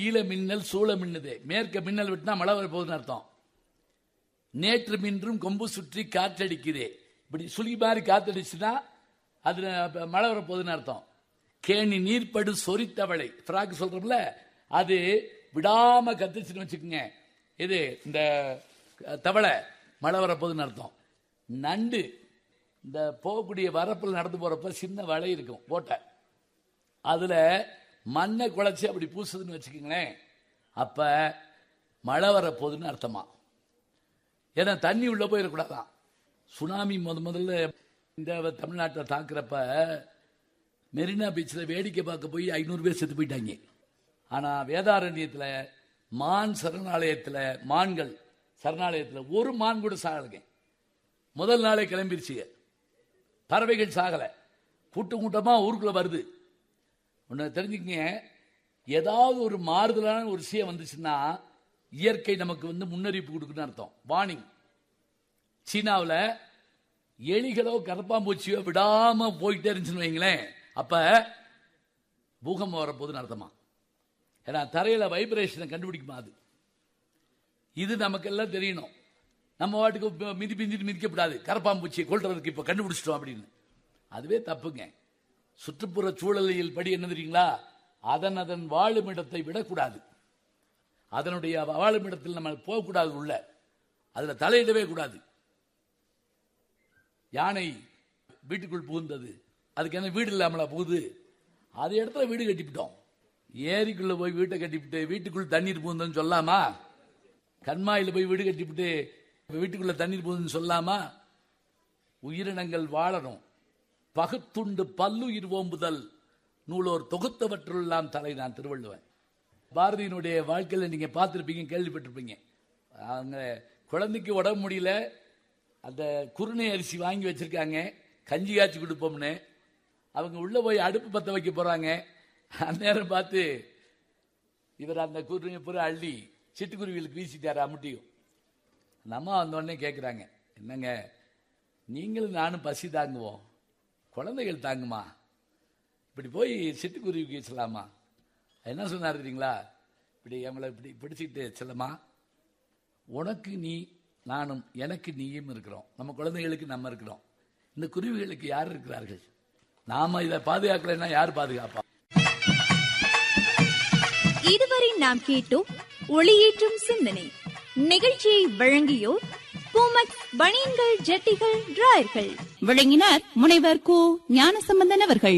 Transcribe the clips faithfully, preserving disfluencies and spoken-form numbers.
ஈழ மின்னல் சூழ மின்னுது. மேற்க மின்னல் விட்டுனா மழை வரப்போகுதுன்னு அர்த்தம். நேற்று மின்றும் கொம்பு சுற்றி காற்றடிக்குதே, இப்படி சுழி மாதிரி காற்றடிச்சுன்னா அது மழை வரப்போகுதுன்னு அர்த்தம். கேணி நீர்ப்படு சொரித்தவளை ஃப்ராக் சொல்றோம்ல, அது விடாம கத்துச்சுன்னு வச்சுக்கோங்க. இது இந்த தவளை மழை வரப்போகுதுன்னு அர்த்தம். நண்டு இந்த போகக்கூடிய வரப்பில் நடந்து போறப்ப சின்ன வலை இருக்கும் போட்ட, அதுல மண்ணை குழைச்சி அப்படி பூசுதுன்னு வச்சுக்கோங்களேன், அப்ப மழை வரப்போகுதுன்னு அர்த்தமா. ஏன்னா தண்ணி உள்ள போயிடக்கூடாதான். சுனாமி முத முதல்ல இந்த தமிழ்நாட்டில் தாக்குறப்ப மெரினா பீச்சில் வேடிக்கை பார்க்க போய் ஐநூறு பேர் செத்து போயிட்டாங்க. ஆனால் வேதாரண்யத்தில் மான் சரணாலயத்தில், மான்கள் சரணாலயத்தில் ஒரு மான் கூட சாகலைங்க. முதல் நாளே கிளம்பிருச்சு, பறவைகள் சாகலை. கூட்டம் கூட்டமாக ஊருக்குள்ளே வருது. ஒன்று தெரிஞ்சுக்கங்க, ஏதாவது ஒரு மாறுதலான ஒரு விஷயம் வந்துச்சுன்னா இயற்கை நமக்கு வந்து முன்னறிவிப்பு கொடுக்குன்னு அர்த்தம், வார்னிங். சீனாவில் எலிகளோ கரப்பாம்பூச்சியோ விடாம போயிட்டே இருந்துச்சுன்னு வைங்களேன், அப்ப பூகம்பம் வரப்போகுதுன்னு அர்த்தமா. ஏன்னா தரையில வைப்ரேஷனை கண்டுபிடிக்குமா அது. இது நமக்கு எல்லாம் தெரியணும். நம்ம வாட்டுக்கு மிதி பிஞ்சிட்டு மிதிக்கப்படாது, கரப்பாம்பூச்சியை கொள்றதுக்கு இப்ப கண்டுபிடிச்சிட்டோம் அப்படின்னு. அதுவே தப்புங்க. சுற்றுப்புற சூழலியல் படி என்ன தெரியுங்களா, அதன் அதன் வாழும் இடத்தை விடக்கூடாது. அதனுடைய வாழும் இடத்தில் நம்ம போகக்கூடாது, உள்ள அதுல தலையிடவே கூடாது. யானை வீட்டுக்குள் புகுந்தது, அதுக்கு என்ன வீடு இல்லாமலா புகுது, அது இடத்துல வீடு கட்டிவிட்டோம். ஏரிக்குள்ள போய் வீட்டை கட்டிவிட்டு வீட்டுக்குள் தண்ணீர் புகுந்ததுன்னு சொல்லாமா? கண்மாயில போய் வீடு கட்டிவிட்டு வீட்டுக்குள்ள தண்ணீர் புகுதுன்னு சொல்லாமா? உயிரினங்கள் வாழணும். பகுத்துண்டு பல்லுயிர் ஓம்புதல் நூலோர் தொகுத்தவற்றுள்ளாம் தலை நான் திருவள்ளுவன். பாரதியினுடைய வாழ்க்கையில் நீங்க பார்த்திருப்பீங்க, கேள்விப்பட்டிருப்பீங்க. அவங்க குழந்தைக்கு உடம்பு முடியல, அந்த குருணை அரிசி வாங்கி வச்சிருக்காங்க, கஞ்சி காய்ச்சி கொடுப்போம்னு. அவங்க உள்ள போய் அடுப்பு பற்ற வைக்க போறாங்க. அந்நேரம் பார்த்து இவர் அந்த குருணையை பூரா அள்ளி சிட்டுக்குருவிகளுக்கு வீசிட்டாரு அமுட்டியும். அந்த அம்மா வந்தோடனே கேட்குறாங்க, என்னங்க நீங்களும் நானும் பசி தாங்குவோம், குழந்தைகள் தாங்குமா, இப்படி போய் சிட்டுக்குருவிக்கு வீசலாமா? என்ன சொன்னார் தெரியுங்களா? இப்படி அவங்கள இப்படி பிடிச்சிக்கிட்டு, செல்லம்மா உனக்கு நீ நானும், எனக்கு நீயும் இருக்கிறோம், நம்ம குழந்தைகளுக்கு நம்ம இருக்கிறோம், இந்த குருவிகளுக்கு யார் இருக்கிறார்கள்? நாம இதை பாதுகாக்கலைன்னா யார் பாதுகாப்பா? இதுவரை நாம் கேட்டோம் ஒளியேற்றும் சிந்தனை. நிகழ்ச்சியை வழங்கியோர் பூமக்ஸ் பனியன்கள், ஜட்டிகள், டிராயர்கள். வழங்கினார் முனைவர் கு ஞானசம்பந்தன் அவர்கள்.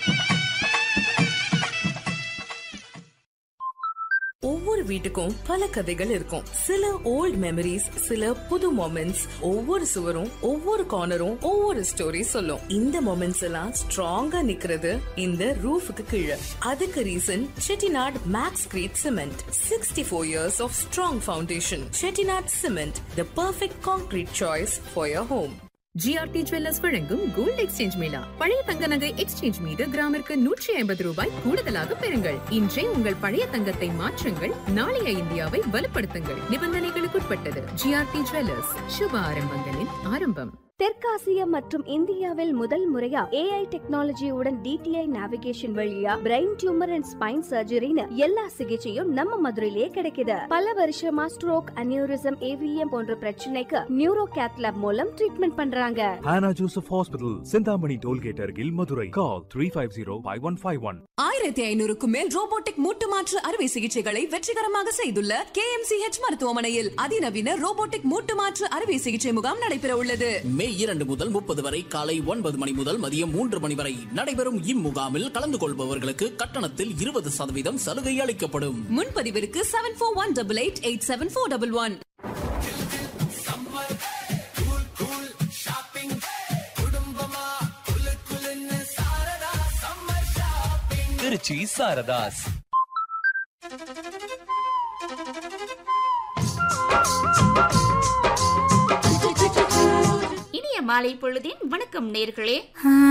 ஒவ்வொரு வீட்டுக்கும் பல கதைகள் இருக்கும். சில ஓல்ட் மெமரிஸ், சில புது மொமெண்ட்ஸ். ஒவ்வொரு சுவரும் ஒவ்வொரு கார்னரும் ஒவ்வொரு ஸ்டோரி சொல்லும். இந்த மொமெண்ட்ஸ் எல்லாம் ஸ்ட்ராங்கா நிக்கிறது இந்த ரூஃபுக்கு கீழே. அதுக்கு reason Chettinad maths greet cement. Sixty four years of strong foundation. Chettinad cement, the perfect concrete choice for your home. GRT jewellers வழங்கும் கோல்ட் எக்ஸ்சேஞ்ச் மேளா. பழைய தங்க நகை எக்ஸ்சேஞ்ச் மீது கிராமிற்கு நூற்றி ஐம்பது ரூபாய் கூடுதலாக பெறுங்கள். இன்றே உங்கள் பழைய தங்கத்தை மாற்றுங்கள், நாளைய இந்தியாவை வலுப்படுத்துங்கள். நிபந்தனைகளுக்குட்பட்டது. ஜிஆர்டி ஜுவல்லர்ஸ், சுப ஆரம்பங்களின் ஆரம்பம். தெற்காசிய மற்றும் இந்தியாவில் முதல் முறையா ஏஐ டெக்னாலஜியுடன் டிடிஐ நேவிகேஷன் வழியா பிரெயின் டியூமர் அண்ட் ஸ்பைன் சர்ஜரின்னு எல்லா சிகிச்சையும் நம்ம மதுரையிலே கிடைக்குது. பல வருஷமா ஸ்ட்ரோக், அனியூரிசம், ஏவிஎம் போன்ற பிரச்சனைக்கு நியூரோ கேத் லேப் மூலம் ட்ரீட்மெண்ட் பண்றாங்க. Hannah Joseph Hospital, Sindhamani Tollgate அருகில் Madurai. Call three five zero five one five one. ஆயிரத்தி ஐநூறுக்கும் மேல் ரோபோட்டிக் மூட்டு மாற்று அறுவை சிகிச்சைகளை வெற்றிகரமாக செய்துள்ள கேஎம்சிஹெச் மருத்துவமனையில் அதிநவீன ரோபோட்டிக் மூட்டு மாற்று அறுவை சிகிச்சை முகாம் நடைபெற உள்ளது. மே இரண்டு முதல் முப்பது வரை காலை ஒன்பது மணி முதல் மதியம் மூன்று மணி வரை நடைபெறும் இம்முகாமில் கலந்து கொள்பவர்களுக்கு கட்டணத்தில் இருபது சதவீதம் சலுகை அளிக்கப்படும். முன்பதிவிற்கு seven four one double eight eight seven four double one. Trichy Saradhas. இனிய மாலை பொழுதின் வணக்கம் நேர்களே.